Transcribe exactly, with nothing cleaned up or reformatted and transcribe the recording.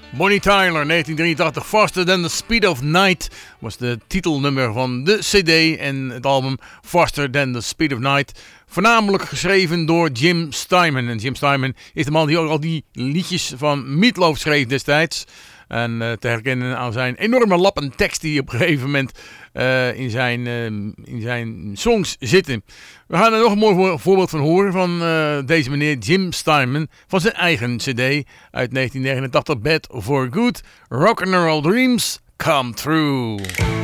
Bonnie Tyler, negentien drieëntachtig, Faster Than the Speed of Night was de titelnummer van de cd en het album Faster Than the Speed of Night. Voornamelijk geschreven door Jim Steinman. En Jim Steinman is de man die ook al die liedjes van Meat Loaf schreef destijds. En uh, te herkennen aan zijn enorme lappen tekst die op een gegeven moment uh, in, zijn, uh, in zijn songs zitten. We gaan er nog een mooi voorbeeld van horen van uh, deze meneer Jim Steinman van zijn eigen cd uit negentien negenentachtig, Bad for Good, Rock and Roll Dreams Come True.